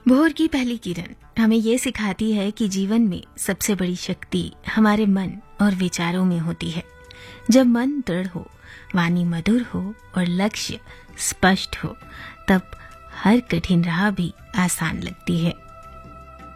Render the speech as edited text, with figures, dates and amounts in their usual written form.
भोर की पहली किरण हमें ये सिखाती है कि जीवन में सबसे बड़ी शक्ति हमारे मन और विचारों में होती है। जब मन दृढ़ हो, वाणी मधुर हो और लक्ष्य स्पष्ट हो, तब हर कठिन राह भी आसान लगती है।